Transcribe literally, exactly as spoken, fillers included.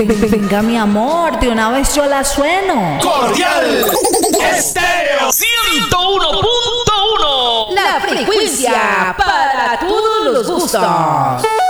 Venga, mi amor, de una vez yo la sueno. Cordial Estéreo ciento uno punto uno. La frecuencia para todos los gustos.